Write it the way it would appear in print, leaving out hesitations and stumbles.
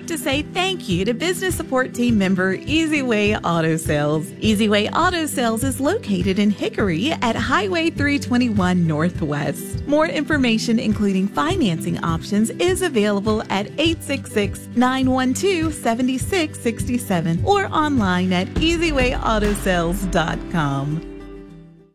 like to say thank you to business support team member Easy Way Auto Sales. Easy Way Auto Sales is located in Hickory at Highway 321 Northwest. More information, including financing options, is available at 866-912-7667 or online at easywayautosales.com.